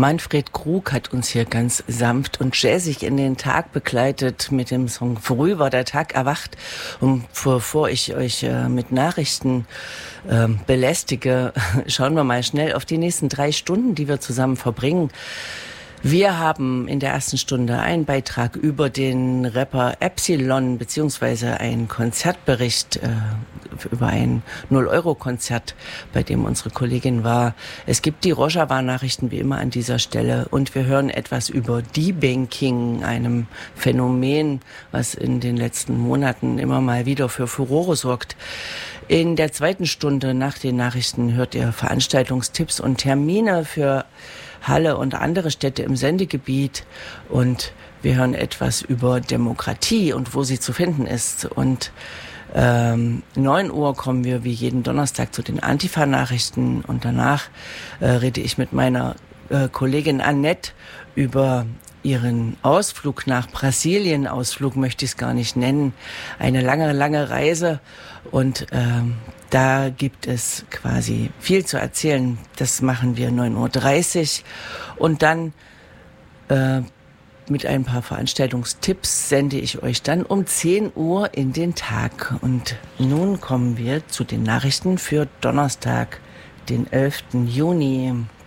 Manfred Krug hat uns hier ganz sanft und jazzig in den Tag begleitet mit dem Song Früh war der Tag erwacht. Und bevor ich euch mit Nachrichten belästige, schauen wir mal schnell auf die nächsten 3 Stunden, die wir zusammen verbringen. Wir haben in der ersten Stunde einen Beitrag über den Rapper Epsilon beziehungsweise einen Konzertbericht über ein 0-Euro-Konzert, bei dem unsere Kollegin war. Es gibt die Rojava-Nachrichten wie immer an dieser Stelle und wir hören etwas über Debanking, einem Phänomen, was in den letzten Monaten immer mal wieder für Furore sorgt. In der zweiten Stunde nach den Nachrichten hört ihr Veranstaltungstipps und Termine für Halle und andere Städte im Sendegebiet und wir hören etwas über Demokratie und wo sie zu finden ist. Und 9 Uhr kommen wir wie jeden Donnerstag zu den Antifa-Nachrichten und danach rede ich mit meiner Kollegin Annette über ihren Ausflug nach Brasilien. Ausflug möchte ich es gar nicht nennen. Eine lange, lange Reise und da gibt es quasi viel zu erzählen. Das machen wir 9.30 Uhr und dann mit ein paar Veranstaltungstipps sende ich euch dann um 10 Uhr in den Tag. Und nun kommen wir zu den Nachrichten für Donnerstag, den 11. Juni.